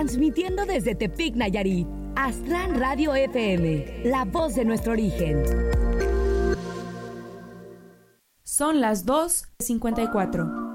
transmitiendo desde Tepic, Nayarit. Aztlán Radio FM, la voz de nuestro origen. Son las 2:54.